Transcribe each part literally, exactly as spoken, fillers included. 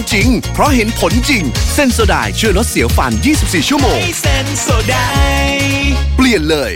จริงเพราะเห็นผลจริงเซนโซไดช่วยลดเสียวฟันยี่สิบสี่ชั่วโมงเซนโซไดเปลี่ยนเลย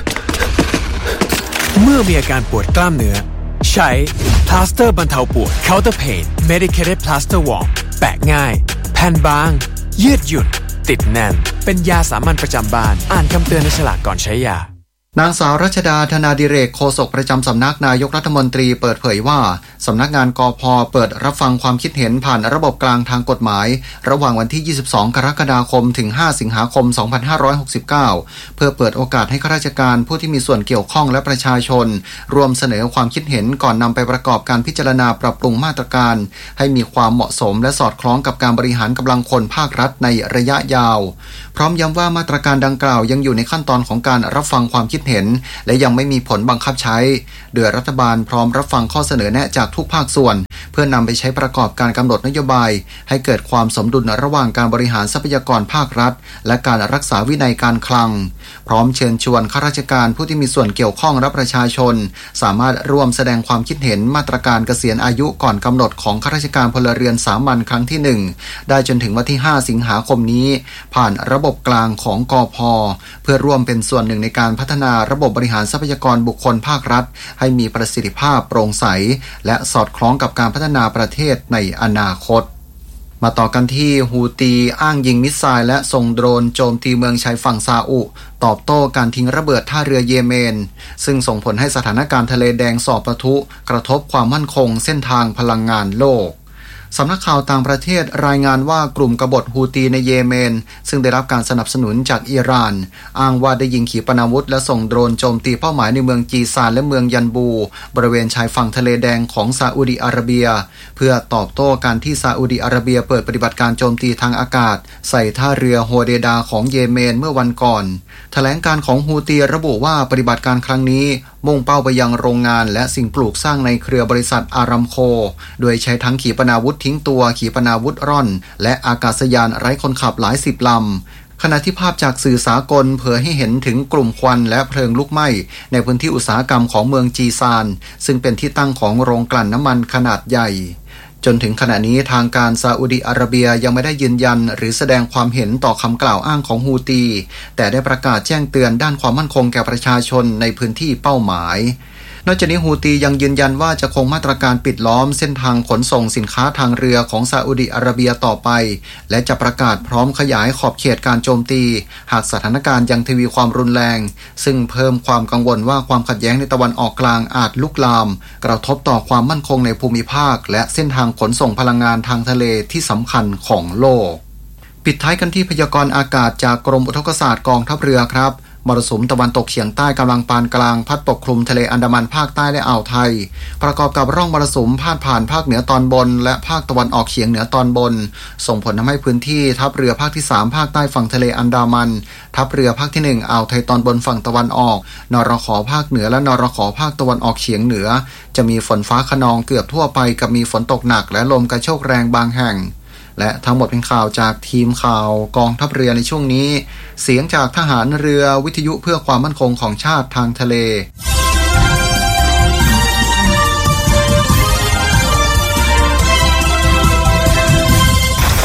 เมื่อมีอาการปวดกล้ามเนื้อใช้พลาสเตอร์บรรเทาปวด Counter Pain Medicated Plaster Warm แปะง่ายแผ่นบางยืดหยุ่นติดแน่นเป็นยาสามัญประจำบ้านอ่านคำเตือนในฉลากก่อนใช้ยานางสาวรัชดาธนาดิเรกโฆษกประจำสำนักนายกรัฐมนตรีเปิดเผยว่าสำนักงานกพ.เปิดรับฟังความคิดเห็นผ่านระบบกลางทางกฎหมายระหว่างวันที่ยี่สิบสองกรกฎาคมถึงห้าสิงหาคมสองพันห้าร้อยหกสิบเก้าเพื่อเปิดโอกาสให้ข้าราชการผู้ที่มีส่วนเกี่ยวข้องและประชาชนรวมเสนอความคิดเห็นก่อนนำไปประกอบการพิจารณาปรับปรุงมาตรการให้มีความเหมาะสมและสอดคล้องกับการบริหารกำลังคนภาครัฐในระยะยาวพร้อมย้ำว่ามาตรการดังกล่าวยังอยู่ในขั้นตอนของการรับฟังความคิดเห็นและยังไม่มีผลบังคับใช้โดยรัฐบาลพร้อมรับฟังข้อเสนอแนะจากทุกภาคส่วนเพื่อนำไปใช้ประกอบการกำหนดนโยบายให้เกิดความสมดุลระหว่างการบริหารทรัพยากรภาครัฐและการรักษาวินัยการคลังพร้อมเชิญชวนข้าราชการผู้ที่มีส่วนเกี่ยวข้องและประชาชนสามารถร่วมแสดงความคิดเห็นมาตรการเกษียณอายุก่อนกำหนดของข้าราชการพลเรือนสามัญครั้งที่หนึ่งได้จนถึงวันที่ห้าสิงหาคมนี้ผ่านระบบกลางของกพ.เพื่อร่วมเป็นส่วนหนึ่งในการพัฒนาระบบบริหารทรัพยากรบุคคลภาครัฐให้มีประสิทธิภาพโปร่งใสและสอดคล้องกับการพัฒนาประเทศในอนาคตมาต่อกันที่ฮูตีอ้างยิงมิสไซล์และส่งโดรนโจมตีเมืองชายฝั่งซาอุตอบโต้การทิ้งระเบิดท่าเรือเยเมนซึ่งส่งผลให้สถานการณ์ทะเลแดงส่อปะทุกระทบความมั่นคงเส้นทางพลังงานโลกสำนักข่าวต่างประเทศรายงานว่ากลุ่มกบฏฮูตีในเยเมนซึ่งได้รับการสนับสนุนจากอิหร่านอ้างว่าได้ยิงขีปนาวุธและส่งโดรนโจมตีเป้าหมายในเมืองจีซานและเมืองยันบูบริเวณชายฝั่งทะเลแดงของซาอุดิอาระเบียเพื่อตอบโต้การที่ซาอุดิอาระเบียเปิดปฏิบัติการโจมตีทางอากาศใส่ท่าเรือโฮเดดาของเยเมนเมื่อวันก่อนแถลงการของฮูตีระบุว่าปฏิบัติการครั้งนี้มุ่งเป้าไปยังโรงงานและสิ่งปลูกสร้างในเครือบริษัทอารัมโคโดยใช้ทั้งขีปนาวุธทิ้งตัวขีปนาวุธร่อนและอากาศยานไร้คนขับหลายสิบลำขณะที่ภาพจากสื่อสากลเผยให้เห็นถึงกลุ่มควันและเพลิงลุกไหม้ในพื้นที่อุตสาหกรรมของเมืองจีซานซึ่งเป็นที่ตั้งของโรงกลั่นน้ำมันขนาดใหญ่จนถึงขณะนี้ทางการซาอุดิอาระเบียยังไม่ได้ยืนยันหรือแสดงความเห็นต่อคำกล่าวอ้างของฮูตีแต่ได้ประกาศแจ้งเตือนด้านความมั่นคงแก่ประชาชนในพื้นที่เป้าหมายนอกจากนี้ฮูตียังยืนยันว่าจะคงมาตรการปิดล้อมเส้นทางขนส่งสินค้าทางเรือของซาอุดิอาระเบียต่อไปและจะประกาศพร้อมขยายขอบเขตการโจมตีหากสถานการณ์ยังทวีความรุนแรงซึ่งเพิ่มความกังวลว่าความขัดแย้งในตะวันออกกลางอาจลุกลามกระทบต่อความมั่นคงในภูมิภาคและเส้นทางขนส่งพลังงานทางทะเลที่สำคัญของโลกปิดท้ายกันที่พยากรณ์อากาศจากกรมอุทกศาสตร์กองทัพเรือครับมรสุมตะวันตกเฉียงใต้กำลังปานกลางพัดปกคลุมทะเลอันดามันภาคใต้และอ่าวไทยประกอบกับร่องมรสุมพาดผ่านภาคเหนือตอนบนและภาคตะวันออกเฉียงเหนือตอนบนส่งผลทำให้พื้นที่ทัพเรือภาคที่สามภาคใต้ฝั่งทะเลอันดามันทัพเรือภาคที่หนึ่งอ่าวไทยตอนบนฝั่งตะวันออกนรข.ภาคเหนือและนรข.ภาคตะวันออกเฉียงเหนือจะมีฝนฟ้าคะนองเกือบทั่วไปกับมีฝนตกหนักและลมกระโชกแรงบางแห่งและทั้งหมดเป็นข่าวจากทีมข่าวกองทัพเรือในช่วงนี้เสียงจากทหารเรือวิทยุเพื่อความมั่นคงของชาติทางทะเล